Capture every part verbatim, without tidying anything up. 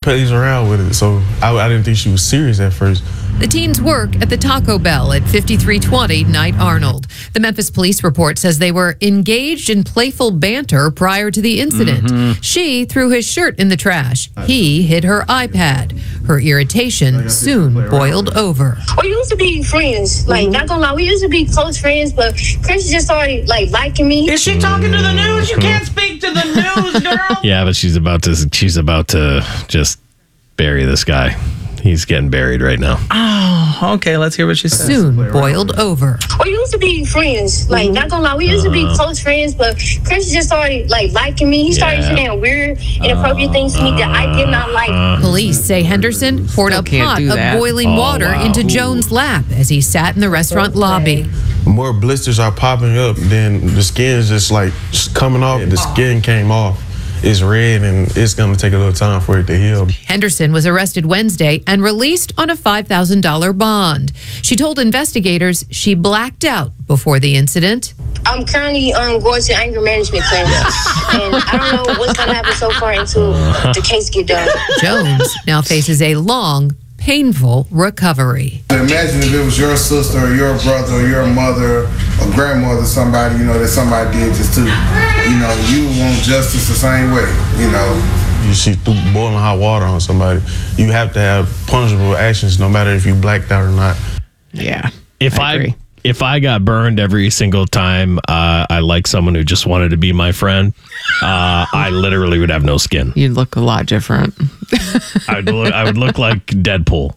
plays around with it, so I, I didn't think she was serious at first. The teens work at the Taco Bell at fifty-three twenty Knight Arnold. The Memphis police report says they were engaged in playful banter prior to the incident. Mm-hmm. She threw his shirt in the trash. He hid her iPad. Her irritation soon boiled over. We used to be friends. Like, mm-hmm. not gonna lie, we used to be close friends, but Chris just started, like, liking me. Is she talking to the news? You can't speak to the news, girl. Yeah, but she's about to, she's about to just bury this guy. He's getting buried right now. Oh, okay. Let's hear what she says. Soon boiled over. We used to be friends. Like, mm-hmm. not gonna lie, we used uh-huh. to be close friends, but Chris just started, like, liking me. He started yeah. saying weird, inappropriate uh, things to me that I did not like. Uh, Police say Henderson poured a pot of boiling oh, water wow. into Jones' lap as he sat in the restaurant okay. lobby. More blisters are popping up, then the skin is just, like, just coming off. The skin came off. It's red, and it's going to take a little time for it to heal. Henderson was arrested Wednesday and released on a five thousand dollars bond. She told investigators she blacked out before the incident. I'm currently um, going to anger management class, and I don't know what's going to happen so far until the case get done. Jones now faces a long, painful recovery. Imagine if it was your sister or your brother or your mother or grandmother, somebody, you know, that somebody did this to. You know, you want justice the same way, you know. You see through boiling hot water on somebody, you have to have punishable actions no matter if you blacked out or not. Yeah. If I, I if I got burned every single time uh, I like someone who just wanted to be my friend, uh, I literally would have no skin. You'd look a lot different. I would look, I would look like Deadpool.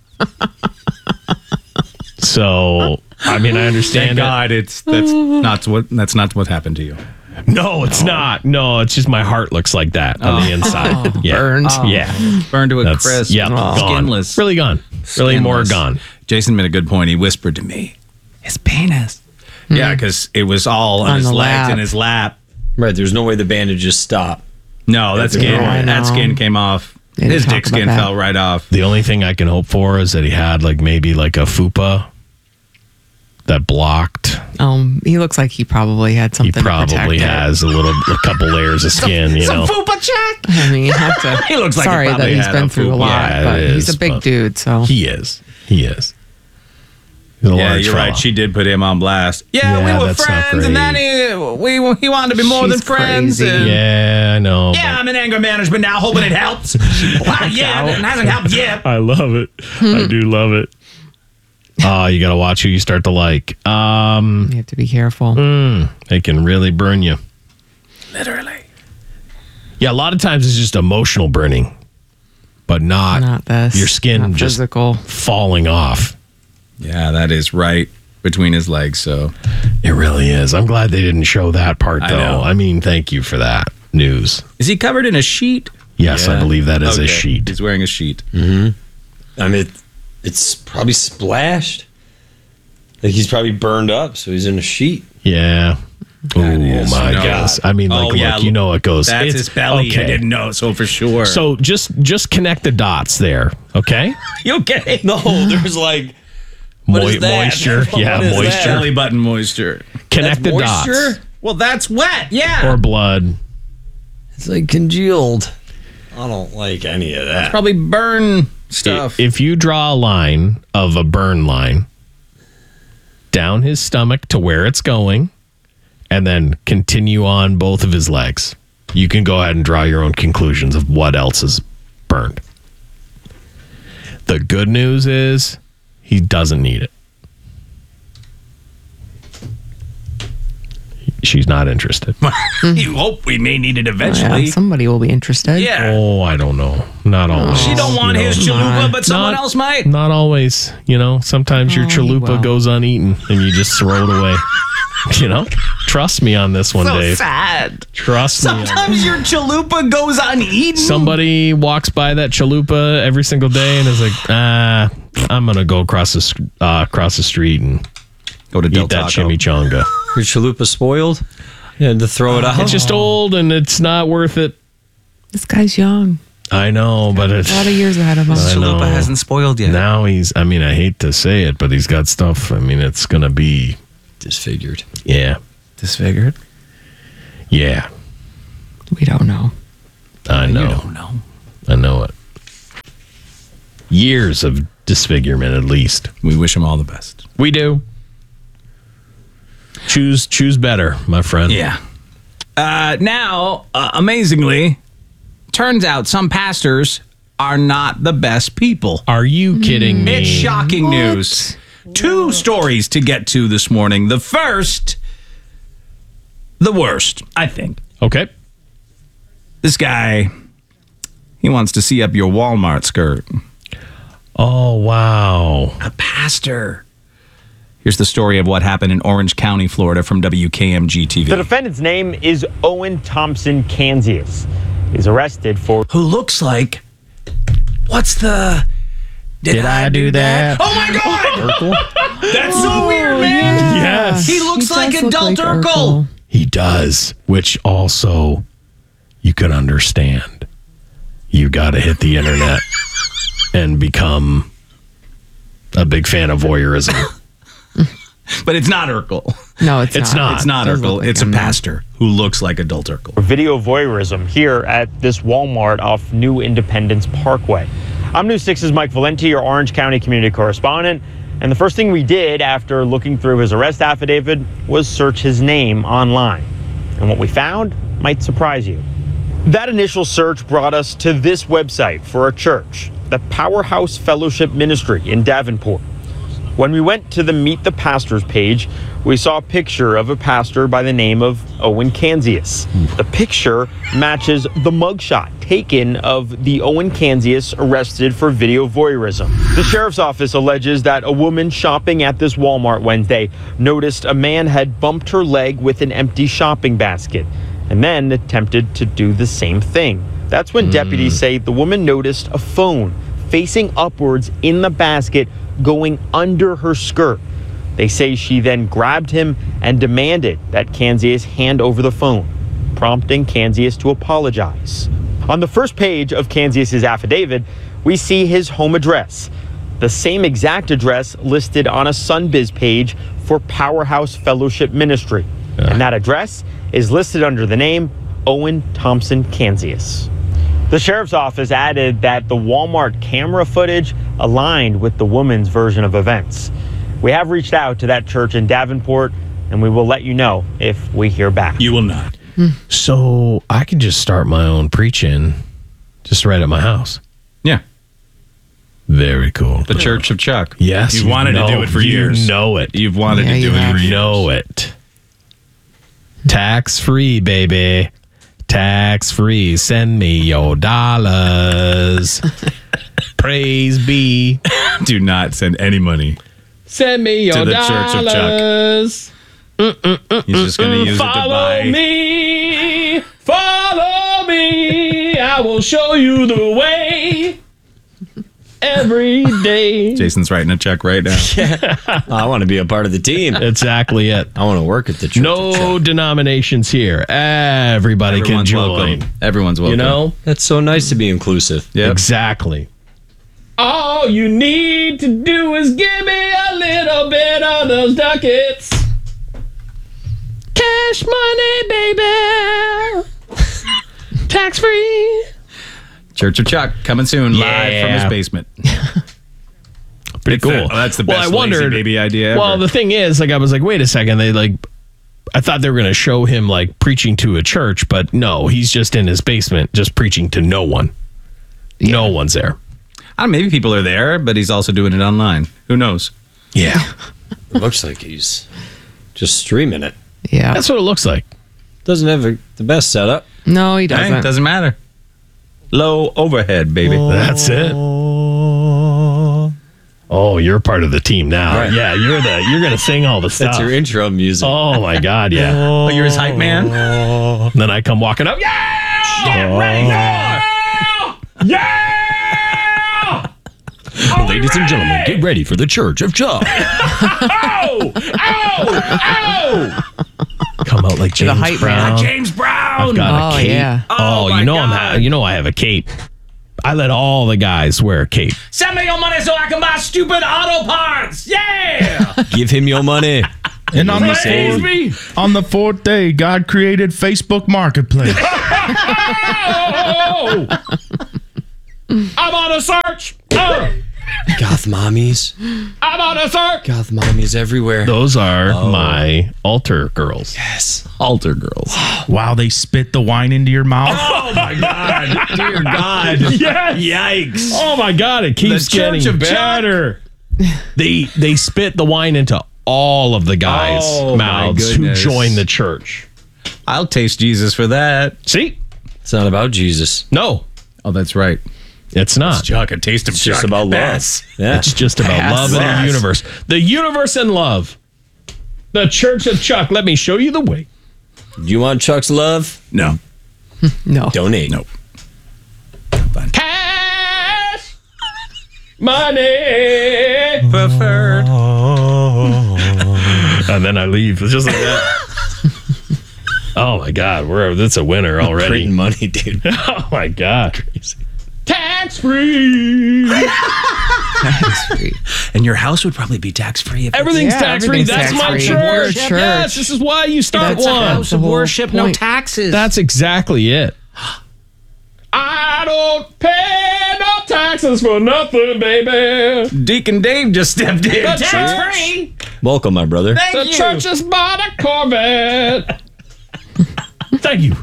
So, I mean, I understand. Thank God, it. it's that's not what that's not what happened to you. No, it's no. not. No, it's just my heart looks like that on oh. the inside. Oh, yeah. Burned. Oh. Yeah. Burned to a That's, crisp. Yeah, oh. Skinless. Really gone. Skinless. Really more gone. Jason made a good point. He whispered to me, his penis. Mm. Yeah, because it was all on, on his legs lap. and his lap. Right, there's no way the bandages stop. No, that skin, no, that skin came off. His dick skin that. fell right off. The only thing I can hope for is that he had like maybe like a fupa that blocked. Um, he looks like he probably had something. He probably to has a little, a couple layers of skin. some, you know, some fupa check. I mean, you have to. He looks like sorry he that he's been through a lot, yeah, but is, he's a big dude. So he is. He is. He's a yeah, you're fella. right. She did put him on blast. Yeah, yeah we were friends, and then he, we he wanted to be more She's than friends. And, yeah, I know. Yeah, I'm in anger management now, hoping it helps. Wow, yeah, it hasn't helped yet. I love it. I do love it. Oh, you got to watch who you start to like. Um, you have to be careful. Mm, they can really burn you. Literally. Yeah, a lot of times it's just emotional burning, but not, not this. Your skin not just physical. falling off. Yeah, that is right between his legs. So it really is. I'm glad they didn't show that part, though. I, know. I mean, thank you for that news. Is he covered in a sheet? Yes, yeah. I believe that is okay. a sheet. He's wearing a sheet. Mm-hmm. I mean, it's probably splashed. Like he's probably burned up, so he's in a sheet. Yeah. Oh my no. gosh! I mean, like, oh, yeah. look, you know, it goes. That's it's, his belly. Okay. I didn't know, so for sure. So just just connect the dots there, okay? You okay? No, there's like Mo- moisture. Yeah, moisture. That? Belly button moisture. Connect that's the moisture? dots. Well, that's wet. Yeah. Or blood. It's like congealed. I don't like any of that. It's probably burn stuff. If you draw a line of a burn line down his stomach to where it's going, and then continue on both of his legs, you can go ahead and draw your own conclusions of what else is burned. The good news is he doesn't need it. She's not interested. You hope we may need it eventually. Oh, yeah, somebody will be interested. Yeah. Oh, I don't know. Not always. She don't want you know, his chalupa, but someone not, else might. Not always. You know, sometimes your oh, chalupa goes uneaten and you just throw it away. You know? Trust me on this one, so Dave. So sad. Trust sometimes me. Sometimes your chalupa goes uneaten. Somebody walks by that chalupa every single day and is like, ah, I'm going to go across the, uh, across the street and go to Del eat that Taco. chimichanga. Your chalupa spoiled? You had to throw it out. It's just old and it's not worth it. This guy's young. I know, but it's a lot of years ahead of him. Chalupa hasn't spoiled yet. Now he's, I mean, I hate to say it, but he's got stuff. I mean, it's going to be disfigured. Yeah. Disfigured? Yeah. We don't know. I know. You don't know. I know it. Years of disfigurement, at least. We wish him all the best. We do. Choose choose better, my friend. Yeah. Uh, now, uh, amazingly, turns out some pastors are not the best people. Are you kidding me? It's shocking news. Two stories to get to this morning. The first, the worst, I think. Okay. This guy, he wants to see up your Walmart skirt. Oh, wow. A pastor. Here's the story of what happened in Orange County, Florida from W K M G T V. The defendant's name is Owen Thompson Kansias. He's arrested for... Who looks like... What's the... Did, Did I, I do that? that? Oh, my God! That's so weird, man. Yes. He looks He like does look adult like Urkel. Urkel. He does, which also you can understand. You got to hit the internet and become a big fan of voyeurism. But it's not Urkel. No, it's, It's not. not. It's not Does Urkel. look like It's a him, though. pastor who looks like adult Urkel. video voyeurism here at this Walmart off New Independence Parkway. I'm News six's Mike Valenti, your Orange County community correspondent. And the first thing we did after looking through his arrest affidavit was search his name online. And what we found might surprise you. That initial search brought us to this website for a church, the Powerhouse Fellowship Ministry in Davenport. When we went to the Meet the Pastors page, we saw a picture of a pastor by the name of Owen Kansias. The picture matches the mugshot taken of the Owen Kansias arrested for video voyeurism. The sheriff's office alleges that a woman shopping at this Walmart Wednesday noticed a man had bumped her leg with an empty shopping basket and then attempted to do the same thing. That's when deputies say the woman noticed a phone facing upwards in the basket going under her skirt. They say she then grabbed him and demanded that Kansias hand over the phone, prompting Kansias to apologize. On the first page of Kansias' affidavit, we see his home address, the same exact address listed on a Sunbiz page for Powerhouse Fellowship Ministry. Yeah. And that address is listed under the name Owen Thompson Kansias. The sheriff's office added that the Walmart camera footage aligned with the woman's version of events. We have reached out to that church in Davenport, and we will let you know if we hear back. You will not. So I can just start my own preaching just right at my house. Yeah. Very cool. The Church of Chuck. Yes. You've wanted know, to do it for you years. know it. You've wanted Yeah, to do you it have. for You years. know it. Tax free, baby. Tax free. Send me your dollars. Praise be. Do not send any money. Send me your To the Church of Chuck. dollars. He's just going to use it to Follow buy. me. Follow me. I will show you the way. Every day. Jason's writing a check right now. I want to be a part of the team. Exactly it. I want to work at the church. No denominations here. Everybody can Everyone's join. welcome. Everyone's welcome. You know? That's so nice to be inclusive. Yep. Exactly. All you need to do is give me a little bit of those ducats. Cash money, baby. Tax free. Church of Chuck coming soon, live from his Yeah. basement. Pretty It's cool. the- oh, that's the well, best I wondered, lazy baby idea ever. Well, the thing is, like, I was like, wait a second. They like, I thought they were going to show him like preaching to a church, but no, he's just in his basement, just preaching to no one. No one's there. I don't know, maybe people are there, but he's also doing it online. Who knows? Yeah, It looks like he's just streaming it. Yeah. that's what it looks like. Doesn't have a, the best setup. No, he Hey, doesn't. doesn't matter. Low overhead, baby. That's it. Oh, you're part of the team now. Right. Yeah, you're the you're gonna sing all the stuff. That's your intro music. Oh my God, yeah. Oh, you're his hype man? And then I come walking up. Yeah! Get ready for Yeah! Ladies and gentlemen, get ready for the Church of Chuck. Ow! Ow! Ow! Come out like James The hype Brown. man. James Brown. I've got Oh, a cape. yeah. Oh, Oh, my you know I'm God. ha- you know I have a cape. I let all the guys wear a cape. Send me your money so I can buy stupid auto parts. Yeah. Give him your money. And on the, Praise fourth, me. on the fourth day, God created Facebook Marketplace. Oh! I'm on a search. Oh! Goth mommies. I'm on a sir. Goth mommies everywhere. Those are my altar girls. Yes. Altar girls. Wow, they spit the wine into your mouth. Oh my God. Dear God. Yes. Yikes. Oh my God! It keeps The Church getting of Chuck. better. they they spit the wine into all of the guys' Oh, my mouths who goodness. join the church. I'll taste Jesus for that. See? It's not about Jesus. No, Oh, that's right. it's not. Chuck, a taste of It's Chuck. just about love. Bass. Yeah. It's just about love in the Yes. universe. The universe and love. The Church of Chuck. Let me show you the way. Do you want Chuck's love? No. No. Donate. Nope. Cash money Preferred. and then I leave. It's just like that. Oh my God, we're that's a winner already. Printing money, dude. Oh my God, crazy. Tax free. And your house would probably be tax free. Everything's Yeah, tax free. everything's That's my tax-free. church. We're a church. Yes, this is why you start That's a one. house of worship, no taxes. That's exactly it. I don't pay no taxes for nothing, baby. Deacon Dave just stepped in. The church, Welcome, my brother. the church is bought a Corvette. Thank you.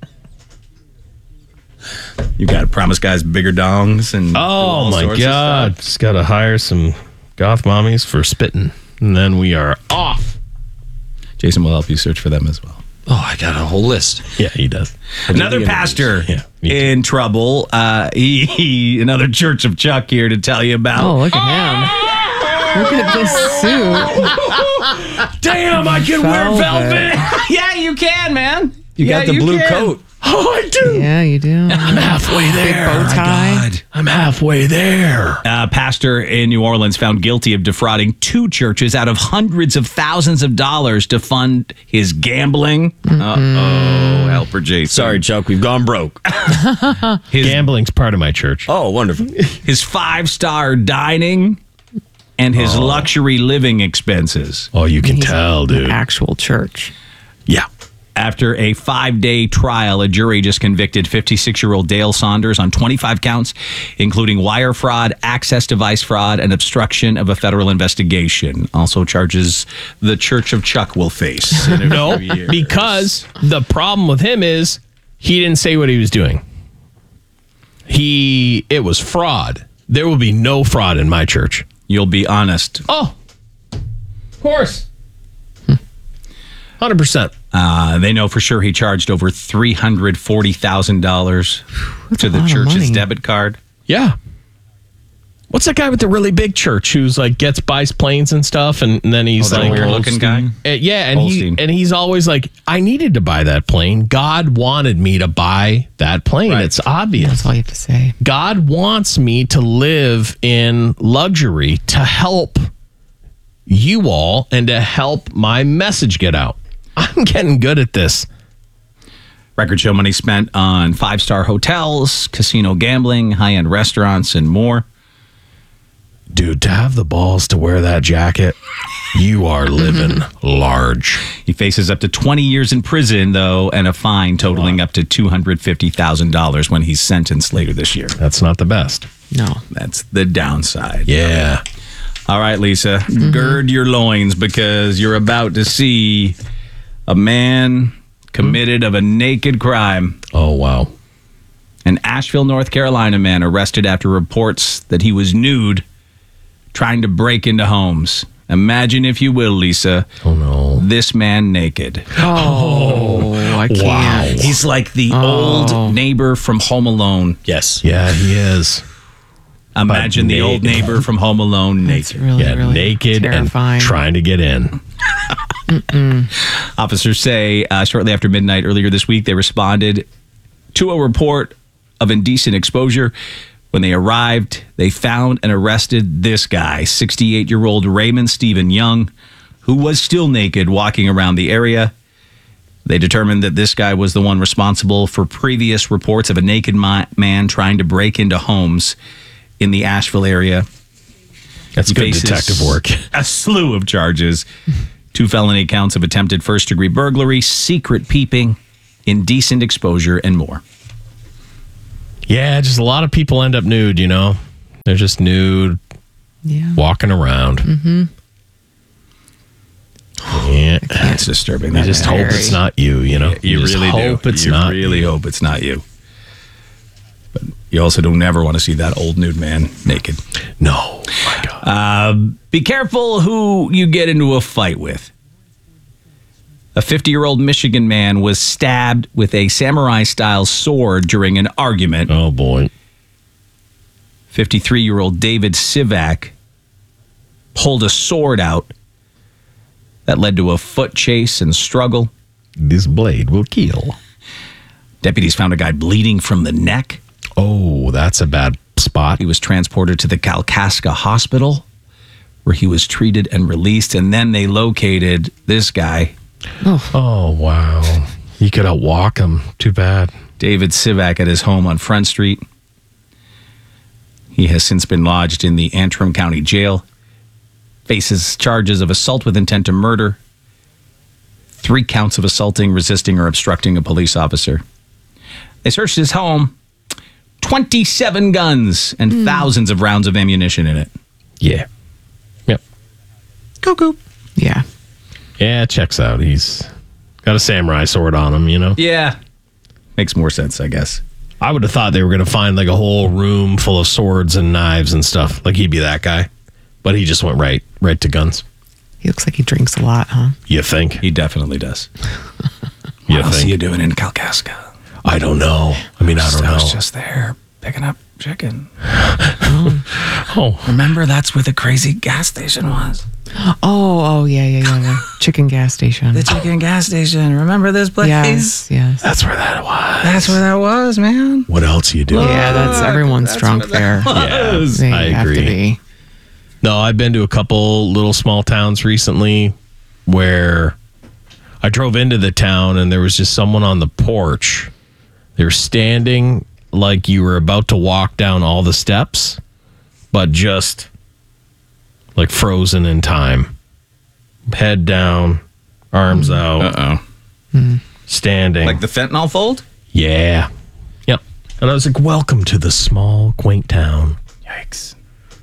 You got to promise guys bigger dongs and do Oh all my sorts of God. stuff. Just got to hire some goth mommies for spitting. And then we are off. Jason will help you search for them as well. Oh, I got a whole list. Yeah, he does. Another the pastor Yeah, me too. in trouble. Uh, he, he- another Church of Chuck here to tell you about. Oh, look at him. Look at this suit. Damn, I can wear Velvet. velvet. Yeah, you can, man. You got the blue coat. Oh, I do. Yeah, you do. I'm halfway there. bow tie. I'm halfway there. A pastor in New Orleans found guilty of defrauding two churches out of hundreds of thousands of dollars to fund his gambling. Uh-oh, helper Jason. Sorry, Chuck. We've gone broke. His, Gambling's part of my church. Oh, wonderful. his five-star dining and his luxury living expenses. Oh, you can He's tell, an dude. actual church. Yeah. After a five-day trial, a jury just convicted fifty-six-year-old Dale Saunders on twenty-five counts, including wire fraud, access device fraud, and obstruction of a federal investigation. Also charges the Church of Chuck will face. in a No, few years. because the problem with him is he didn't say what he was doing. He, it was fraud. There will be no fraud in my church. You'll be honest. Oh, of course. one hundred percent. Uh, they know for sure he charged over three hundred forty thousand dollars to the lot of church's money. debit card. Yeah. What's that guy with the really big church who's like gets buys planes and stuff, and, and then he's Oh, that like, weird-looking guy? Uh, yeah, and he Holstein. and he's always like, I needed to buy that plane. God wanted me to buy that plane. Right. It's obvious. That's all you have to say. God wants me to live in luxury to help you all and to help my message get out. I'm getting good at this. Record show money spent on five-star hotels, casino gambling, high-end restaurants, and more. Dude, to have the balls to wear that jacket, you are living large. He faces up to twenty years in prison, though, and a fine totaling up to two hundred fifty thousand dollars when he's sentenced later this year. That's not the best. No. That's the downside. Yeah. All right, Lisa, gird your loins because you're about to see a man committed of a naked crime. Oh, wow. An Asheville, North Carolina man arrested after reports that he was nude trying to break into homes. Imagine, if you will, Lisa, Oh, no. this man naked. Oh, I can't. Wow. He's like the Oh. old neighbor from Home Alone. Yes. Yeah, he is. Imagine the na- old neighbor from Home Alone It's naked. really, Yeah, really naked terrifying. and trying to get in. Officers say uh, shortly after midnight earlier this week, they responded to a report of indecent exposure. When they arrived, they found and arrested this guy, sixty-eight-year-old Raymond Stephen Young, who was still naked walking around the area. They determined that this guy was the one responsible for previous reports of a naked mi- man trying to break into homes in the Asheville area. That's He good faces detective work. A slew of charges. Two felony counts of attempted first-degree burglary, secret peeping, indecent exposure, and more. Yeah, just a lot of people end up nude, you know? They're just nude, Yeah. Walking around. Mm-hmm. Yeah. That's disturbing. You That just man. hope it's not you, you know? You, just really hope do. it's you not really you. hope it's not you. But you also don't ever want to see that old nude man naked. No. My God. Uh, be careful who you get into a fight with. A fifty-year-old Michigan man was stabbed with a samurai-style sword during an argument. Oh, boy. fifty-three-year-old David Sivak pulled a sword out that led to a foot chase and struggle. This blade will kill. Deputies found a guy bleeding from the neck. Oh, that's a bad spot. He was transported to the Kalkaska Hospital, where he was treated and released. And then they located this guy. Oh, wow. You could outwalk him. Too bad. David Sivak at his home on Front Street. He has since been lodged in the Antrim County Jail. Faces charges of assault with intent to murder, three counts of assaulting, resisting, or obstructing a police officer. They searched his home, twenty-seven guns and Mm. thousands of rounds of ammunition in it. Yeah. Yep. Cuckoo. Yeah. Yeah, it checks out. He's got a samurai sword on him, you know? Yeah. Makes more sense, I guess. I would have thought they were going to find like a whole room full of swords and knives and stuff. Like he'd be that guy. But he just went right right to guns. He looks like he drinks a lot, huh? You think? He definitely does. You What else think? are you doing in Kalkaska? I don't know. I mean, I don't I know. was just there picking up chicken. Oh, Remember, that's where the crazy gas station was. Oh, oh, yeah, yeah, yeah. The chicken gas station. The chicken gas station. Remember this place? Yes, yes. that's where that was. That's where that was, man. What else you doing? Yeah, that's everyone's drunk there. Yeah, They I have to agree. be. No, I've been to a couple little small towns recently where I drove into the town and there was just someone on the porch. They were standing like you were about to walk down all the steps, but just like frozen in time. Head down, arms out, Uh-oh. standing. Like the fentanyl fold? Yeah. Yep. And I was like, welcome to the small, quaint town. Yikes.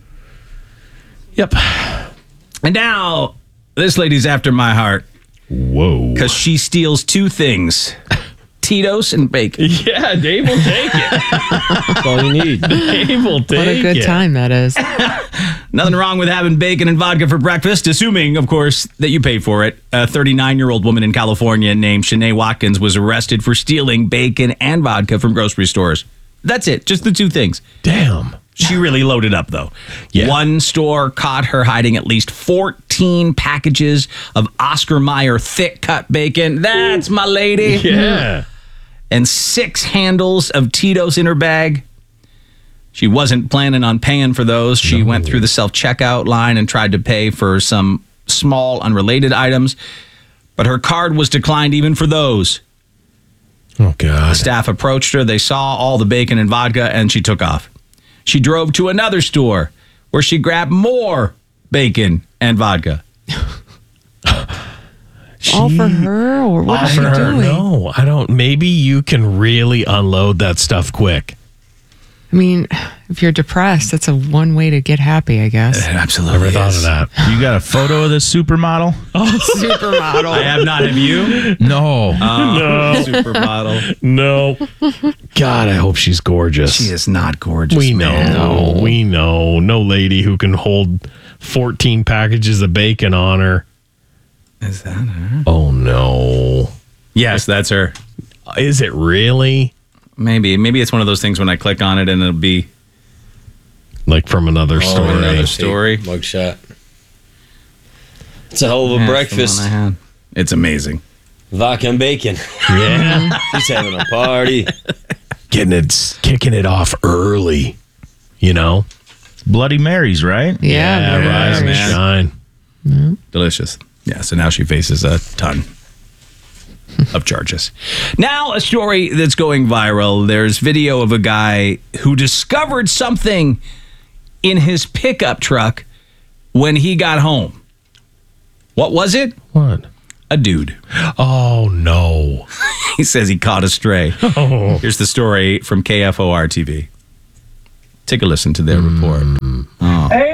Yep. And now, this lady's after my heart Whoa. because she steals two things. Tito's and bacon. Yeah, Dave will take it. That's all you need. Dave will take What a good it. time that is. Nothing wrong with having bacon and vodka for breakfast, assuming, of course, that you pay for it. A thirty-nine-year-old woman in California named Shanae Watkins was arrested for stealing bacon and vodka from grocery stores. That's it, just the two things. Damn. She really loaded up, though. Yeah. One store caught her hiding at least fourteen packages of Oscar Mayer thick-cut bacon. That's my lady. Yeah. And six handles of Tito's in her bag. She wasn't planning on paying for those. She went through the self-checkout line and tried to pay for some small, unrelated items, but her card was declined even for those. Oh, God. Staff approached her. They saw all the bacon and vodka, and she took off. She drove to another store where she grabbed more bacon and vodka. All for her, or what is she I don't doing? know. I don't. Maybe you can really unload that stuff quick. I mean, if you're depressed, that's a one way to get happy, I guess. Absolutely. Never thought of that. You got a photo of this supermodel? Supermodel. I have not. Have you? No. no. Supermodel. No. God, I hope she's gorgeous. She is not gorgeous. We know. man. We know. No lady who can hold fourteen packages of bacon on her. Is that her? Oh, no. Yes, that's her. Is it really? Maybe. Maybe it's one of those things when I click on it and it'll be Like from another Oh, story. another story. Mugshot. It's a hell of a Yeah, it's the breakfast. one I had. It's amazing. Vodka and bacon. Yeah. She's having a party. Getting it, kicking it off early, you know? Bloody Marys, right? Yeah, very rise and nice. shine. Delicious. Yeah, so now she faces a ton of charges. Now, a story that's going viral. There's video of a guy who discovered something in his pickup truck when he got home. What was it? What? A dude. Oh, no. He says he caught a stray. Oh. Here's the story from K F O R T V. Take a listen to their report. Andrew!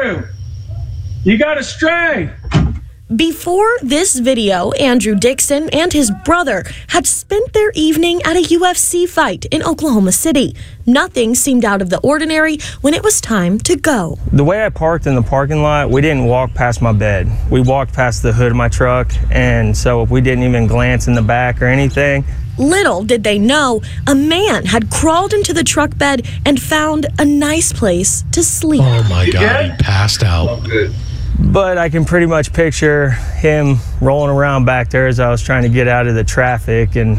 Andrew, you got a stray. Before this video, Andrew Dixon and his brother had spent their evening at a U F C fight in Oklahoma City. Nothing seemed out of the ordinary when it was time to go. The way I parked in the parking lot, we didn't walk past my bed. We walked past the hood of my truck, and so we didn't even glance in the back or anything. Little did they know, a man had crawled into the truck bed and found a nice place to sleep. Oh my God, he passed out. But I can pretty much picture him rolling around back there as I was trying to get out of the traffic and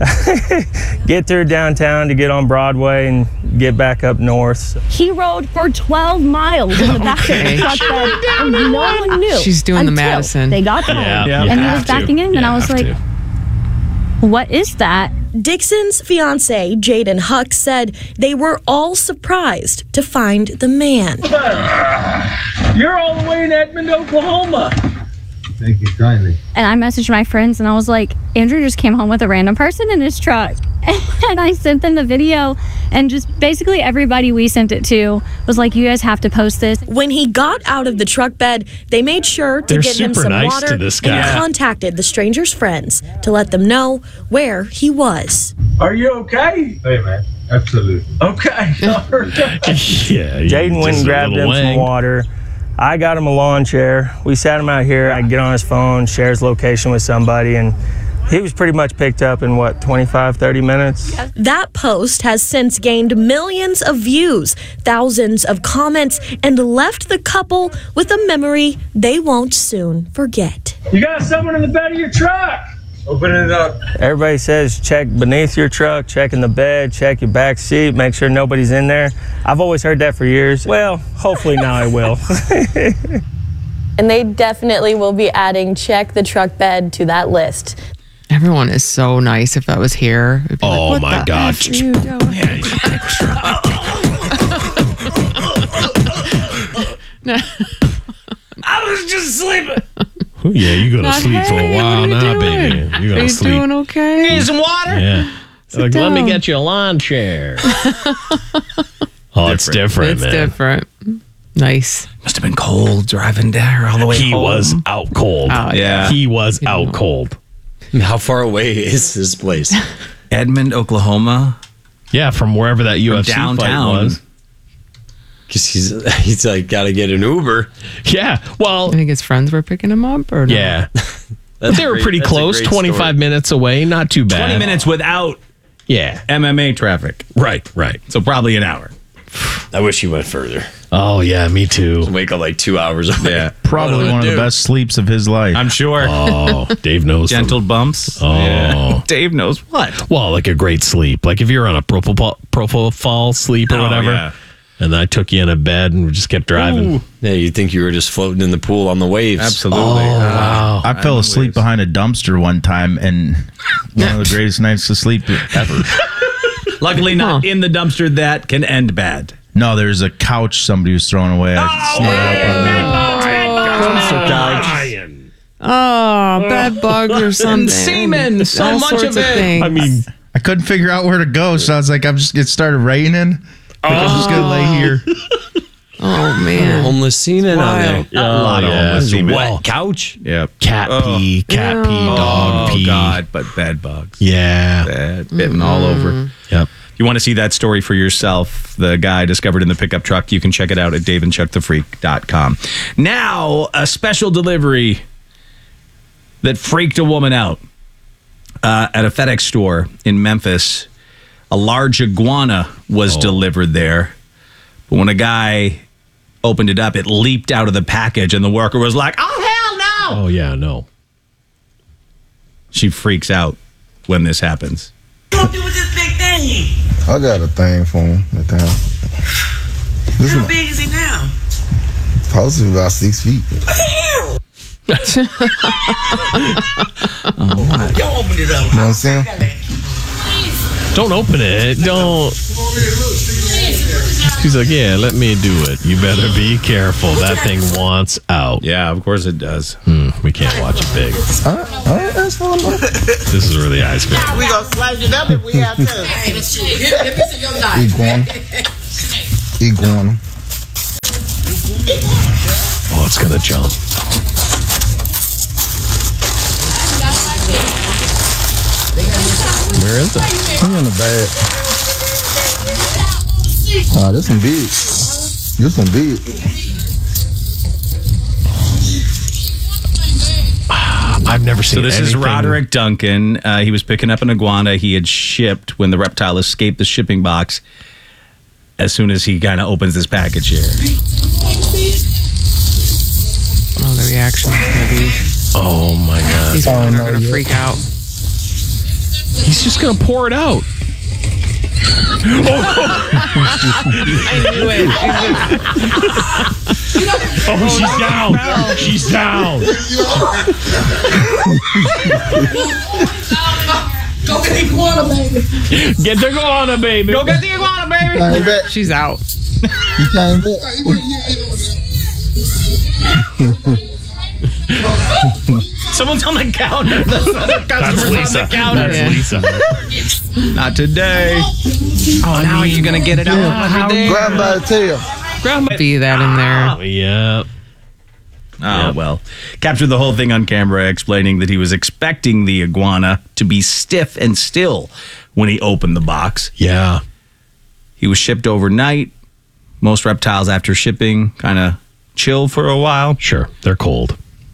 get through downtown to get on Broadway and get back up north. He rode for twelve miles in the back Okay. of the truck bed, and no one knew. She's doing the until Madison. They got home, Yeah, you and he have was backing to. in, You and I was have like, to. what is that? Dixon's fiance, Jaden Huck, said they were all surprised to find the man. You're all the way in Edmond, Oklahoma. Thank you kindly. And I messaged my friends, and I was like, Andrew just came home with a random person in his truck. And I sent them the video, and just basically everybody we sent it to was like, you guys have to post this. When he got out of the truck bed, they made sure to They're get him super some nice water to this and guy. contacted the stranger's friends to let them know where he was. Are you okay? Hey, man. Absolutely. Okay. Yeah, Jaden went and grabbed him some water. I got him a lawn chair. We sat him out here. I get on his phone, share his location with somebody, and he was pretty much picked up in, what, twenty-five, thirty minutes? That post has since gained millions of views, thousands of comments, and left the couple with a memory they won't soon forget. You got someone in the bed of your truck. Open it up. Everybody says check beneath your truck, check in the bed, check your back seat, make sure nobody's in there. I've always heard that for years. Well, hopefully now I will. And they definitely will be adding check the truck bed to that list. Everyone is so nice. If I was here, it'd be like, Oh what my the God. F are you doing? I was just sleeping. Ooh, yeah, you go to Not, sleep for hey, a while what are you now, doing? baby. You Are gotta you sleep. doing okay? Need some water? Yeah. Like, let me down. get you a lawn chair. Oh, it's different, It's man. different. Nice. Must have been cold driving there all the way He home. was out cold. Oh, yeah. He was out cold. How far away is this place? Edmond, Oklahoma. Yeah, from wherever that U F C downtown. fight was. Because he's he's like got to get an Uber. Yeah, well, I think his friends were picking him up, or no? yeah. That's They a were great- pretty that's a close, great twenty-five story. minutes away. Not too bad. twenty minutes without Yeah. M M A traffic. Right, right. So probably an hour. I wish he went further. Oh, yeah, me too. Wake up like two hours away. Yeah. Probably one of the Dude. best sleeps of his life. I'm sure. Oh, Dave knows. them. Gentle bumps. Oh. Yeah. Dave knows what. Well, like a great sleep. Like if you're on a propofol, propofol sleep or Oh, whatever, yeah. and I took you in a bed and we just kept driving. Ooh. Yeah, you'd think you were just floating in the pool on the waves. Absolutely. Oh, wow. I fell asleep behind a dumpster one time, and one of the greatest nights to sleep ever. Luckily, not in the dumpster. That can end bad. No, there's a couch somebody was throwing away. I just snuck up on Oh, bed bugs or something. Semen, so All much sorts of it. things. I mean, I couldn't figure out where to go, so I was like, I'm just. It started raining. Like, I'm just gonna lay here. Oh man. Homeless semen on there. A lot of This is semen. wet couch. Yep. Cat pee, cat pee, dog Oh, pee. God, but bed bugs. Yeah. Bad, bitten all over. Yep. If you want to see that story for yourself, the guy discovered in the pickup truck, you can check it out at dave and chuck the freak dot com. Now, a special delivery that freaked a woman out uh, at a FedEx store in Memphis. A large iguana was delivered there. But when a guy opened it up, it leaped out of the package, and the worker was like, oh, hell no! Oh, yeah, no. She freaks out when this happens. What you do with this big thing? I got a thing for him at the house. This How is big is he now? possibly about six feet. Don't open it up. You know what I'm saying? Don't open it. Don't. She's like, yeah, let me do it. You better be careful. That thing wants out. Yeah, of course it does. Hmm, we can't watch it big. All right, all right, that's fine. This is where the eyes go. We gonna slice it up if we have to. Iguana. Iguana. Oh, it's gonna jump. Where is it? He in the bag. Ah, this one big. This one big. I've never seen So this anything. is Roderick Duncan. Uh, he was picking up an iguana he had shipped when the reptile escaped the shipping box as soon as he kind of opens this package here. Oh, the reaction is going to be. Oh my God. These women are going to freak out. He's just gonna pour it out. I knew it. Oh, she's down. She's down. Go get the iguana, baby. Get the iguana, baby. Go get the iguana, baby. Came back. She's out. He came back. Someone's on the counter. The, the customer's Lisa. on the counter. That's Lisa. Not today. Oh, now you're gonna get it out. Yeah. Grab by the tail. Grab be that in there. Oh, yeah. Oh, yep. Well. Captured the whole thing on camera, explaining that he was expecting the iguana to be stiff and still when he opened the box. Yeah. He was shipped overnight. Most reptiles after shipping kind of chill for a while. Sure. They're cold.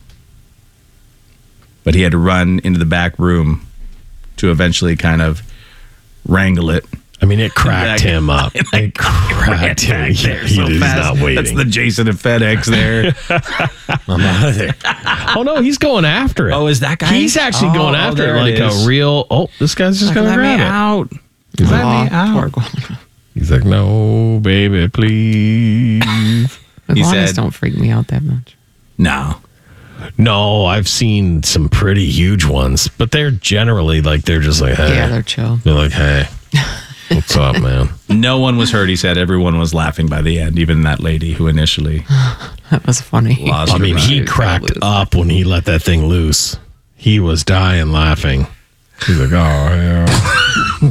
But he had to run into the back room to eventually kind of wrangle it. I mean, it cracked him up. It cracked him. He, There he so is fast. not waiting. That's the Jason at FedEx there. I'm out of there. Oh, no, he's going after it. Oh, is that guy? He's actually Oh, going oh, after there it like it is. a real. Oh, this guy's just going to Let grab me it. out. He's Let like, me out. He's like, no, baby, please. He Iguanas said- don't freak me out that much. No. No, I've seen some pretty huge ones, but they're generally like, they're just like, hey. Yeah, they're chill. They're like, hey, what's up, man? No one was hurt, he said. Everyone was laughing by the end, even that lady who initially That was funny. lost I her mean, he mind. cracked up when he let that thing loose. He was dying laughing. He's like, oh, yeah. I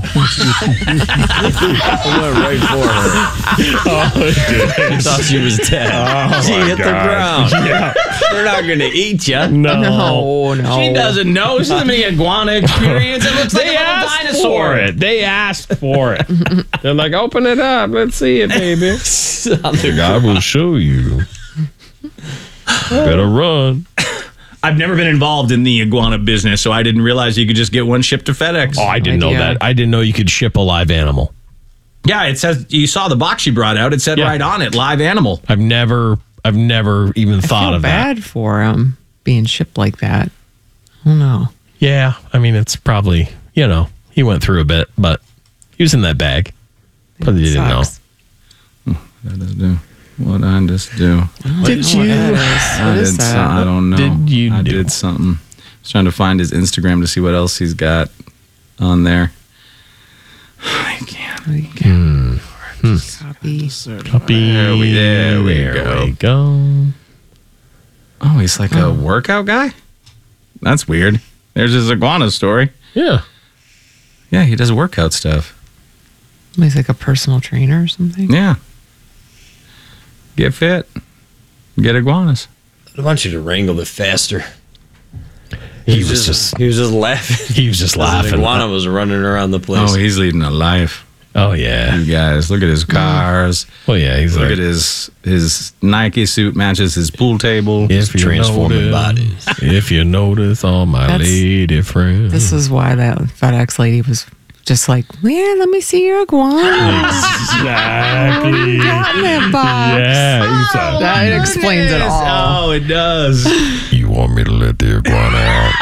went right for her. Oh, it did. I thought she was dead. Oh, she my hit the God. ground. Yeah. They're not going to eat you. No. No, no. She doesn't know. She doesn't have any iguana experience. It looks like They a little asked dinosaur. for it. They asked for it. They're like, open it up. Let's see it, baby. I will show you. Better run. I've never been involved in the iguana business, so I didn't realize you could just get one shipped to FedEx. Oh, I didn't know idea. that. I didn't know you could ship a live animal. Yeah, it says, you saw the box she brought out. It said Yeah. right on it, live animal. I've never, I've never even I thought feel of bad that. for him being shipped like that. I don't know. Yeah, I mean, it's probably, you know, he went through a bit, but he was in that bag. Probably It didn't know. sucks. What did I do? What I just do? Did you? What I is did that? some- I don't know. Did you I do? did something. I was trying to find his Instagram to see what else he's got on there. I can't. Hmm. Copy. Copy. There we, there we There go. we go. Oh, he's like a workout guy? That's weird. There's his iguana story. Yeah. Yeah, he does workout stuff. He's like a personal trainer or something. Yeah. Get fit. Get iguanas. I want you to wrangle it faster. He was just, he was just laughing. he was just The laughing. iguana was running around the place. Oh, he's leading a life. Oh, yeah. You guys, look at his cars. Well, yeah, he's Look like, at his his Nike suit matches his pool table. if you transforming notice, if you notice all my That's- lady friends. This is why that FedEx lady was just like, yeah, let me see your iguana. Exactly. Got in that box. Yeah, he's like, That explains it all. Oh, it does. you want me to let the iguana out?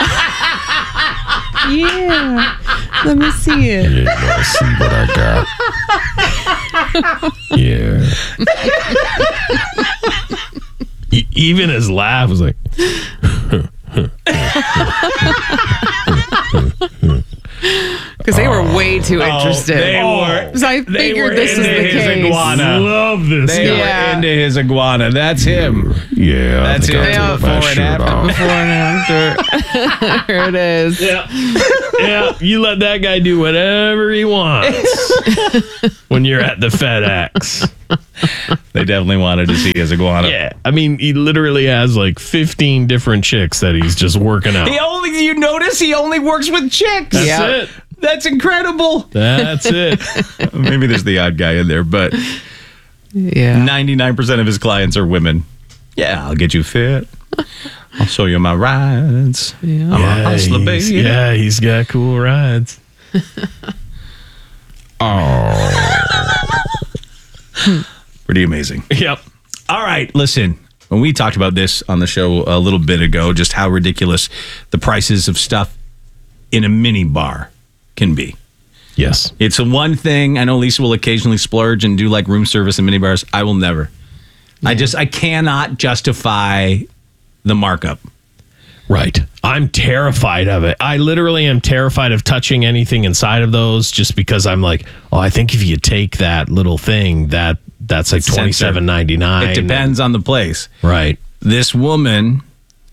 Yeah. Let me see it. Yeah, you want to see what I got? Yeah. E- Even his laugh was like, Because they were way too interested. they were- So I they figured were this is into the his case. iguana. love this They guy. Yeah. were into his iguana. That's him. Yeah, That's I think it. I'll take Before my and shirt after. off. Before and after. Here it is. Yeah. Yeah, you let that guy do whatever he wants when you're at the FedEx. They definitely wanted to see his iguana. Yeah, I mean, he literally has like fifteen different chicks that he's just working out. He only, you notice he only works with chicks. That's Yeah. it. That's incredible. That's it. Maybe there's the odd guy in there, but yeah, ninety-nine percent of his clients are women. Yeah, I'll get you fit. I'll show you my rides. Yeah. I'm a hustler, he's- baby. yeah, he's got cool rides. Pretty amazing. Yep. All right, listen. When we talked about this on the show a little bit ago, just how ridiculous the prices of stuff in a mini bar can be. Yes. It's a one thing. I know Lisa will occasionally splurge and do like room service in mini bars. I will never. I just, I cannot justify the markup. Right. I'm terrified of it. I literally am terrified of touching anything inside of those just because I'm like, oh, I think if you take that little thing, that that's like twenty-seven ninety-nine. It depends on the place. Right. This woman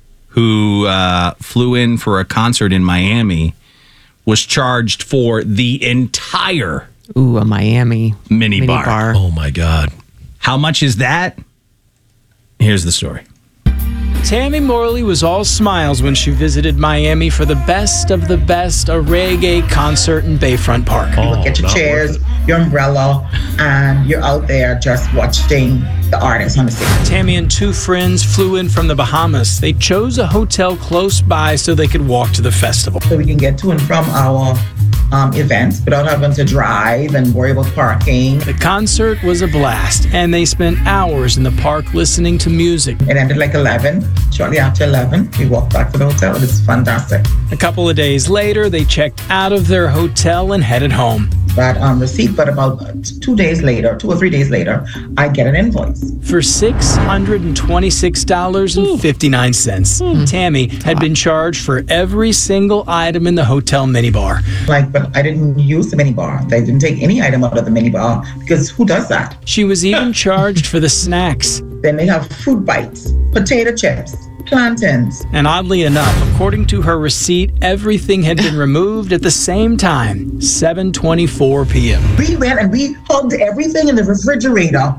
who uh, flew in for a concert in Miami was charged for the entire Ooh, a Miami mini, mini bar. bar. Oh my God. How much is that? Here's the story. Tammy Morley was all smiles when she visited Miami for the best of the best, a reggae concert in Bayfront Park. Oh, Get your chairs, your umbrella, and you're out there just watching the artists on the stage. Tammy and two friends flew in from the Bahamas. They chose a hotel close by so they could walk to the festival. So we can get to and from our um, events without having to drive and worry about parking. The concert was a blast, and they spent hours in the park listening to music. It ended like eleven. Shortly after eleven, we walked back to the hotel. It was fantastic. A couple of days later, they checked out of their hotel and headed home. That um, receipt, but about two days later, two or three days later, I get an invoice. For six hundred twenty-six dollars and fifty-nine cents. Tammy had been charged for every single item in the hotel minibar. Like, but I didn't use the minibar. They didn't take any item out of the minibar because who does that? She was even charged for the snacks. Then they have fruit bites, potato chips, plantains. And oddly enough, according to her receipt, everything had been removed at the same time, seven twenty-four p.m. We went and we hugged everything in the refrigerator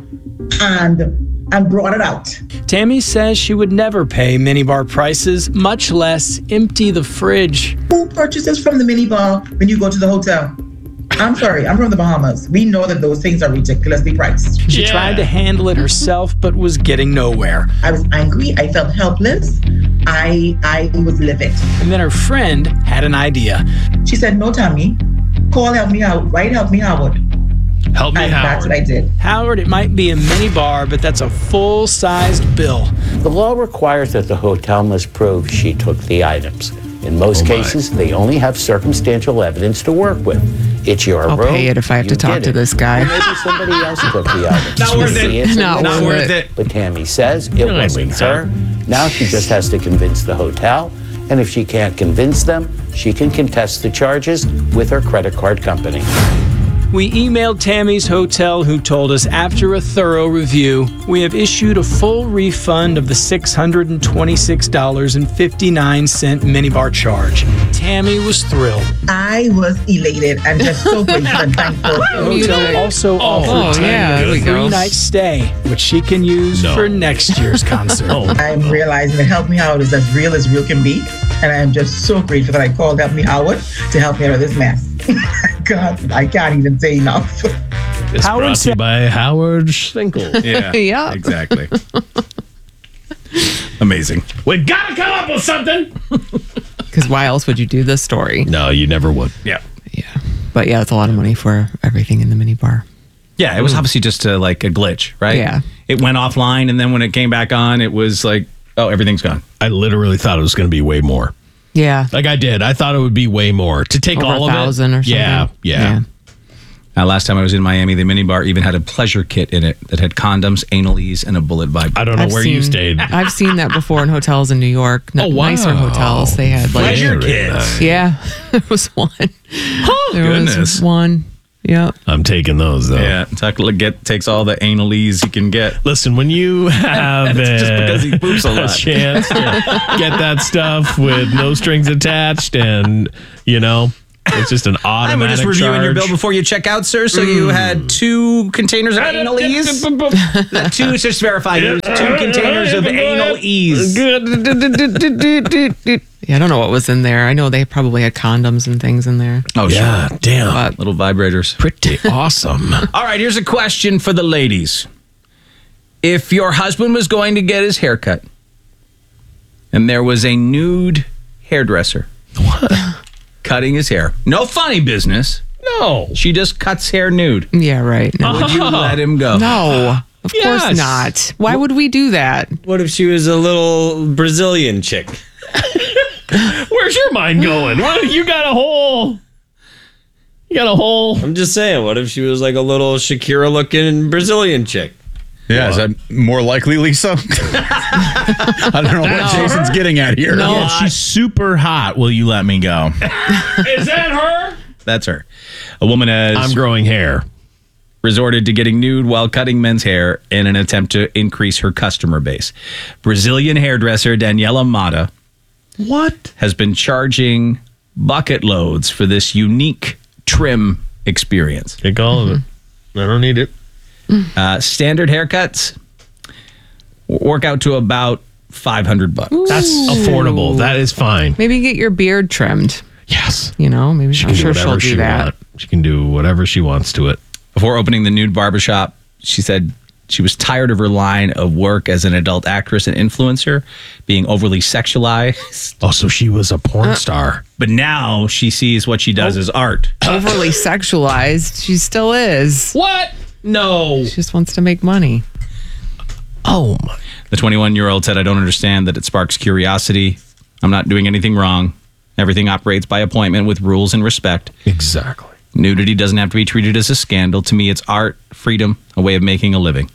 and and brought it out. Tammy says she would never pay minibar prices, much less empty the fridge. Who purchases from the minibar when you go to the hotel? I'm sorry, I'm from the Bahamas. We know that those things are ridiculously priced. She tried to handle it herself, but was getting nowhere. I was angry. I felt helpless. I I was livid. And then her friend had an idea. She said, no, Tammy, call Help Me Out. Write Help Me Howard. Help me, and Howard. That's what I did. Howard, it might be a mini bar, but that's a full-sized bill. The law requires that the hotel must prove she took the items. In most Oh, my. cases, they only have circumstantial evidence to work with. It's your I'll room. pay it if I have to you talk did to it. this guy. Or maybe somebody else took the items. Not worth The it. answer Not is Not worth it. But Tammy says it I wasn't think so. her. Now she just has to convince the hotel. And if she can't convince them, she can contest the charges with her credit card company. We emailed Tammy's hotel, who told us after a thorough review, we have issued a full refund of the six hundred twenty-six dollars and fifty-nine cents minibar charge. Tammy was thrilled. I was elated and just so grateful and thankful. The hotel also offered oh, yeah, Tammy there a we go. three-night stay, which she can use No. for next year's concert. Oh. I'm realizing that Help Me Howard is as real as real can be. And I am just so grateful that I called Help Me Howard to help me out of this mess. God, I can't even say enough. It's Howard brought to you said- by Howard Schinkel. Yeah. Yeah. Exactly. Amazing. We gotta come up with something. Because why else would you do this story? No, you never would. Yeah. Yeah. But yeah, it's a lot of money for everything in the mini bar. Yeah, it was obviously just a, like a glitch, right? Yeah. It went offline, and then when it came back on, it was like, oh, everything's gone. I literally thought it was going to be way more. Yeah. Like I did. I thought it would be way more to take Over all a of thousand it. or something. Yeah, yeah. Uh, last time I was in Miami, the minibar even had a pleasure kit in it that had condoms, anal ease, and a bullet Bible. I don't know I've where you seen- stayed. I've seen that before in hotels in New York. N- Oh, wow. Nicer hotels. They had like Pleasure Very kits. nice. Yeah, there was one. Oh, there goodness. was one. Yep. I'm taking those though. Yeah, Tuck get takes all the anal ease he can get. Listen, when you have It's just uh, because he poops a lot. chance to get that stuff with no strings attached and, you know, It's just an automatic I'm just reviewing charge. your bill before you check out, sir. So you had two containers of anal ease. two, just verify. There's two containers of anal ease. Yeah, I don't know what was in there. I know they probably had condoms and things in there. Oh, yeah, sure. damn. But Little vibrators. Pretty awesome. All right, here's a question for the ladies. If your husband was going to get his hair cut and there was a nude hairdresser cutting his hair, no funny business. No. She just cuts hair nude. yeah, right. No, Would you let him go? no of Yes. course not. Why would we do that? What if she was a little Brazilian chick? Where's your mind going? What, you got a whole... You got a whole... I'm just saying, what if she was like a little Shakira-looking Brazilian chick? Yeah, is that more likely, Lisa? I don't know what Jason's getting at here. No, yeah, she's super hot. Will you let me go? Is that her? That's her. A woman has I'm growing hair. resorted to getting nude while cutting men's hair in an attempt to increase her customer base. Brazilian hairdresser Daniela Mata What? has been charging bucket loads for this unique trim experience. Take all of it. I don't need it. Uh, standard haircuts work out to about five hundred bucks. That's affordable. That is fine. Maybe get your beard trimmed. Yes. You know, maybe She I'm can do sure she'll whatever do she that. wants. She can do whatever she wants to it. Before opening the nude barbershop, she said she was tired of her line of work as an adult actress and influencer being overly sexualized. Oh, so she was a porn star. But now she sees what she does as art. Overly sexualized. She still is. What? No. She just wants to make money. Oh, my. The twenty-one-year-old said, I don't understand that it sparks curiosity. I'm not doing anything wrong. Everything operates by appointment with rules and respect. Exactly. Nudity doesn't have to be treated as a scandal. To me, it's art, freedom, a way of making a living.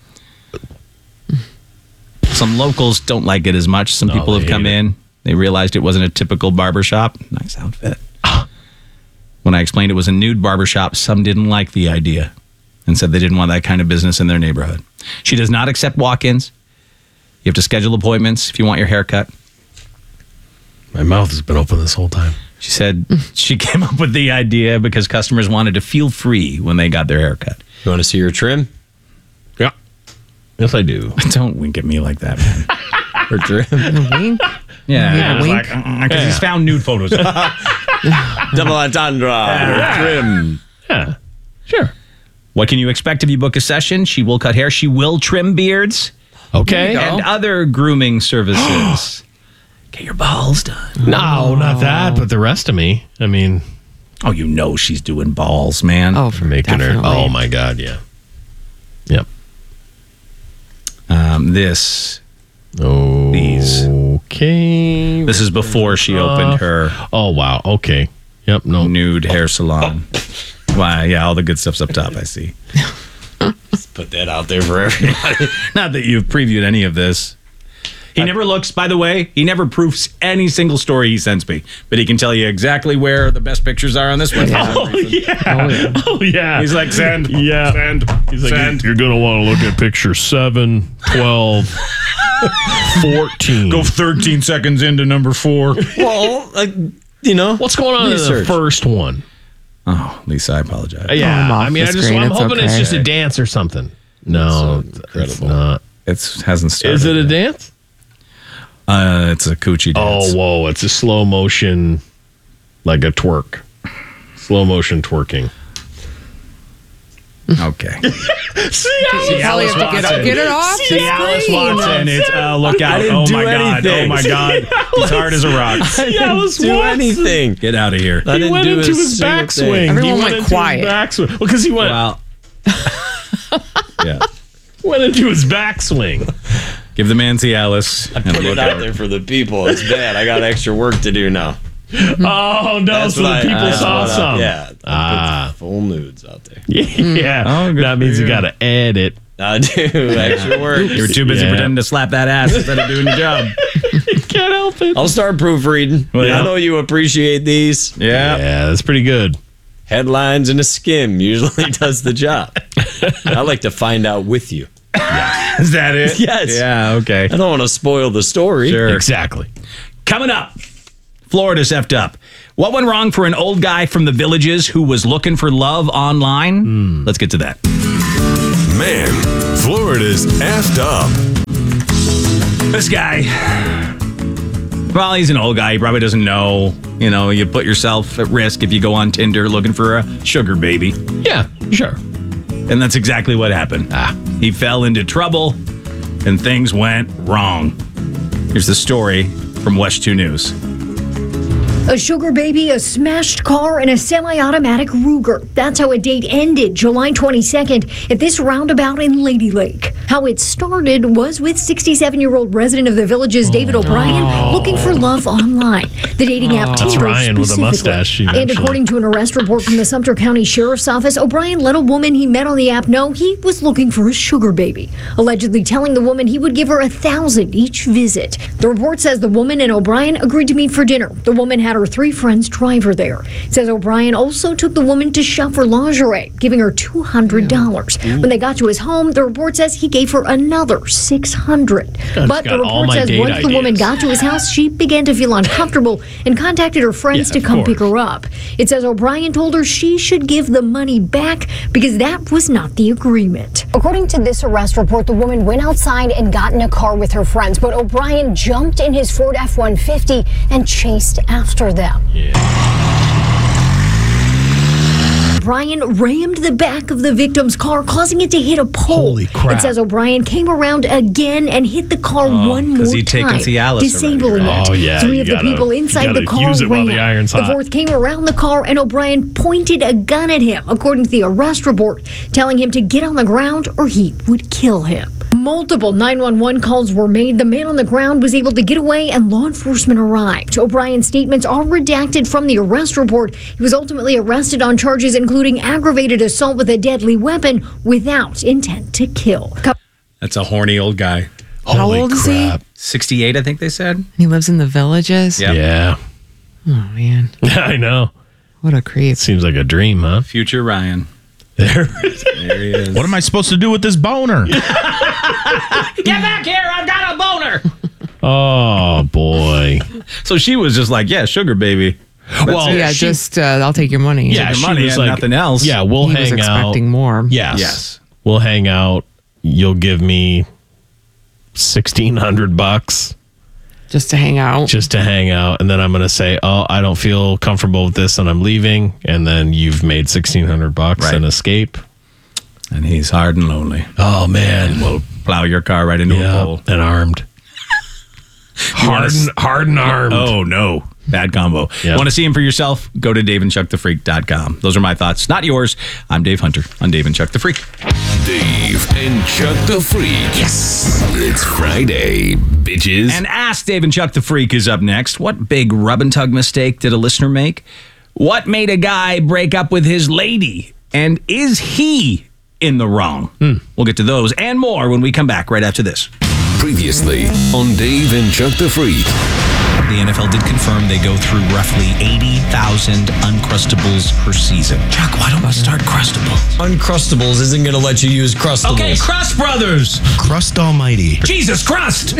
Some locals don't like it as much. Some No, people have they come hate it. in. They realized it wasn't a typical barbershop. Nice outfit. When I explained it was a nude barbershop, some didn't like the idea and said they didn't want that kind of business in their neighborhood. She does not accept walk-ins. You have to schedule appointments if you want your hair cut. My mouth has been open this whole time. She said she came up with the idea because customers wanted to feel free when they got their hair cut. You want to see her trim? Yeah. Yes, I do. Don't wink at me like that, man. Her trim? Wink. Yeah. Yeah, I was wink. like, because he's found nude photos. Double entendre. Her trim. Yeah. Sure. What can you expect if you book a session? She will cut hair. She will trim beards. Okay. And other grooming services. Get your balls done. No, not that, but the rest of me. I mean, Oh, you know she's doing balls, man. Oh, for making definitely. her. Oh, my God. Yeah. Yep. Um, this. Oh. These. Okay. This is before she opened her Oh, wow. Okay. Yep. No. nude hair salon. Wow, yeah, all the good stuff's up top, I see. Let's put that out there for everybody. Not that you've previewed any of this. He never looks, by the way, he never proofs any single story he sends me, but he can tell you exactly where the best pictures are on this one. Oh, yeah. Oh, yeah. He's like, send, Yeah. send, He's like, send. you're going to want to look at picture seven, twelve, fourteen. Go thirteen seconds into number four. Well, uh, you know. What's going on in the Research. first one? Oh, Lisa, I apologize. Yeah. I'm off I mean, I the just, screen. I'm It's hoping it's okay. just a dance or something. No, That's, uh, it's incredible. not. It hasn't started. Is it a yet. dance? Uh, it's a coochie dance. Oh, whoa. It's a slow motion, like a twerk. Slow motion twerking. Okay. See, You probably have to get, it- get it off the See Alice screen. Watson. It's uh, look I out. didn't Oh do my god. anything. Oh my god. He's hard as a rock. I didn't do anything. Get out of here. I He didn't went do into a his single backswing. thing. Everyone he went went into quiet. His backswing. Well, because he went, Well. Yeah. went into his backswing. Give the man Cialis. I put it out there for the people. It's bad. I got extra work to do now. Oh, no. That's so the what I- people that's saw what I- some. Yeah. I Ah. put full nudes out there. Yeah. Oh, good that for means you you. got to edit. I do extra work. You were too busy Yeah. pretending to slap that ass instead of doing your job. Can't help it. I'll start proofreading. Well, yeah. I know you appreciate these. Yeah. Yeah, that's pretty good. Headlines and a skim usually does the job. I like to find out with you. Is that it? Yes. Yeah, okay. I don't want to spoil the story. Sure. Exactly. Coming up, Florida's effed up. What went wrong for an old guy from the Villages who was looking for love online? Mm. Let's get to that. Man, Florida's effed up. This guy, well, he's an old guy. He probably doesn't know. You know, you put yourself at risk if you go on Tinder looking for a sugar baby. Yeah, sure. And that's exactly what happened. Ah, he fell into trouble and things went wrong. Here's the story from West two News. A sugar baby, a smashed car, and a semi-automatic Ruger. That's how a date ended July twenty-second at this roundabout in Lady Lake. How it started was with sixty-seven-year-old resident of the Villages, David O'Brien, looking for love online. The dating app That's Tinder Ryan with a mustache. And eventually. according to an arrest report from the Sumter County Sheriff's Office, O'Brien let a woman he met on the app know he was looking for a sugar baby, allegedly telling the woman he would give her a thousand each visit. The report says the woman and O'Brien agreed to meet for dinner. The woman had her three friends drive her there. It says O'Brien also took the woman to shop for lingerie, giving her two hundred dollars. When they got to his home, the report says he gave her another six hundred dollars. But the report says once ideas. the woman got to his house, she began to feel uncomfortable and contacted her friends Yeah, to come course. pick her up. It says O'Brien told her she should give the money back because that was not the agreement. According to this arrest report, the woman went outside and got in a car with her friends, but O'Brien jumped in his Ford F one fifty and chased after them. O'Brien rammed the back of the victim's car, causing it to hit a pole. Holy crap. It says O'Brien came around again and hit the car Oh, one more 'cause he'd taken time, Cialis disabling already, right? it. Oh, yeah, Three you of the gotta- people inside you the gotta car use it while ran. the iron's The hot. fourth came around the car, and O'Brien pointed a gun at him, according to the arrest report, telling him to get on the ground or he would kill him. Multiple nine one one calls were made. The man on the ground was able to get away and law enforcement arrived. O'Brien's statements are redacted from the arrest report. He was ultimately arrested on charges including aggravated assault with a deadly weapon without intent to kill. That's a horny old guy. How old is he? sixty-eight, I think they said. He lives in the Villages? Yep. Yeah. Oh, man. I know. What a creep. Seems like a dream, huh? Future Ryan. There. There he is. What am I supposed to do with this boner? Get back here! I've got a boner! Oh, boy. So she was just like, yeah, sugar baby. That's Well, it. yeah, she- just, uh, I'll take your money. Yeah, your she money was and like, nothing else. Yeah, we'll He was hang out. expecting more. Yes. Yes. We'll hang out. You'll give me sixteen hundred bucks Just to hang out. just to hang out, and then I'm gonna say, "Oh, I don't feel comfortable with this, and I'm leaving." And then you've made sixteen hundred bucks Right. and escape. And he's hard and lonely. Oh man, We'll plow your car right into yeah, a pole. and armed, hard, and, hard and armed. Oh, no. Bad combo. Yeah. Want to see him for yourself? Go to dave and chuck the freak dot com. Those are my thoughts, not yours. I'm Dave Hunter on Dave and Chuck the Freak. Dave and Chuck the Freak. Yes. It's Friday, bitches. And Ask Dave and Chuck the Freak is up next. What big rub and tug mistake did a listener make? What made a guy break up with his lady? And is he in the wrong? Hmm. We'll get to those and more when we come back right after this. Previously on Dave and Chuck the Freak. The N F L did confirm they go through roughly eighty thousand Uncrustables per season. Chuck, why don't we start Crustables? Uncrustables isn't going to let you use Crustables. Okay, Crust Brothers. Crust Almighty. Jesus Crust.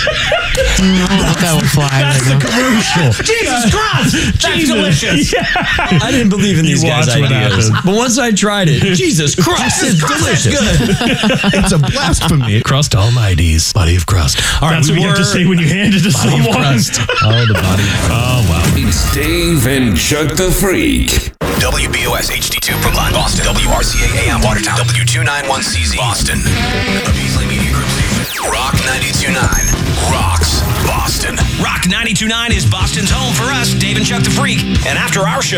That will fly. That's right the now. commercial. Jesus Crust. That's delicious. I didn't believe in these You guys' watch what ideas. happens. But once I tried it, Jesus Christ, it's delicious. It's a blasphemy. Crust Almighty's body of crust. All right, That's we what you have to were- say when you hand it to Body of someone. crust. Oh, the body. Oh, wow. It's Dave and Chuck the Freak. W B O S H D two Brookline, Boston. W R C A A M Watertown. W two ninety-one C Z Boston. A Beasley Media Group station. Rock ninety-two point nine rocks Boston. Rock ninety-two point nine is Boston's home for us, Dave and Chuck the Freak. And after our show,